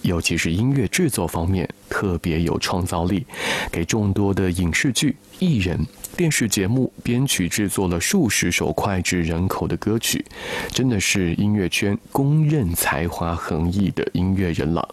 尤其是音乐制作方面特别有创造力，给众多的影视剧、艺人、电视节目编曲制作了数十首脍炙人口的歌曲，真的是音乐圈公认才华横溢的音乐人了。